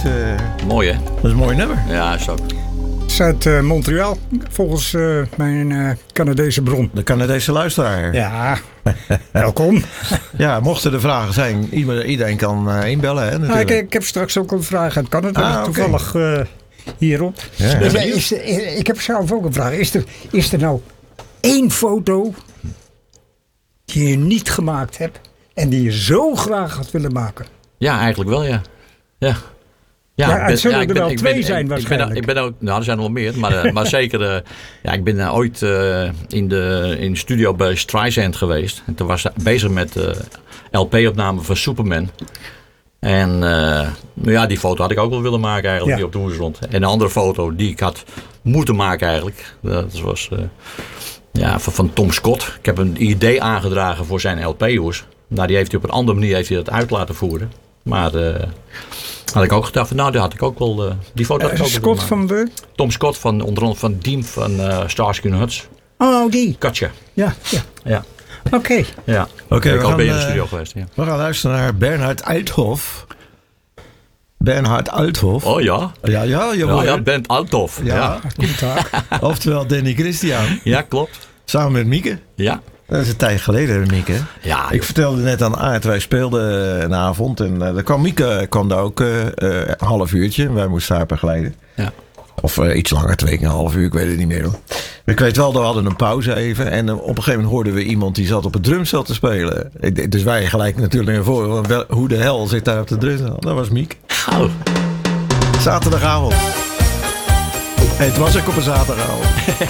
Mooi, hè? Dat is een mooi nummer. Ja, is ook. Het is uit Montreal, volgens mijn Canadese bron. De Canadese luisteraar. Ja, welkom. Ja, mochten er vragen zijn, iedereen kan inbellen. Hè, natuurlijk. Ik heb straks ook een vraag uit Canada, oké. toevallig hierop. Ja. Ik heb zelf ook een vraag. Is er nou één foto die je niet gemaakt hebt en die je zo graag had willen maken? Ja, eigenlijk wel, ja. Ja. Het zullen er wel twee zijn waarschijnlijk. Ik ben ook, nou, er zijn er wel meer, maar zeker. Ik ben ooit in de studio bij Streisand geweest. En toen was hij bezig met LP-opname van Superman. En die foto had ik ook wel willen maken eigenlijk, die op de hoes stond. En een andere foto die ik had moeten maken eigenlijk. Dat was van Tom Scott. Ik heb een idee aangedragen voor zijn LP-hoes. Nou, die heeft hij op een andere manier dat uit laten voeren. Maar had ik ook gedacht, die had ik ook wel. Die foto had ik ook Scott van de? Tom Scott van onder andere van Diem van Starsky & Hutch. Oh, die. Katja. Ja. Oké. Ja. Oké, ik ben in de studio geweest. Ja. We gaan luisteren naar Bernhard Althoff. Bernhard Althoff. Oh ja? Ja, jawel. Ja, Bernd Althoff. Ja. Oftewel Danny Christian. Ja, klopt. Samen met Mieke. Ja. Dat is een tijd geleden, Mieke. Ja, ik vertelde net aan Aart, wij speelden een avond en Mieke kwam daar ook een half uurtje. Wij moesten haar begeleiden. Ja. Of iets langer, 2 keer een half uur, ik weet het niet meer. Hoor. Ik weet wel, we hadden een pauze even. En op een gegeven moment hoorden we iemand die zat op het drumstel te spelen. Dus wij gelijk natuurlijk naar voren. Hoe de hel zit daar op de drumstel? Dat was Mieke. Oh. Zaterdagavond. En het was ook op een zaterdagavond.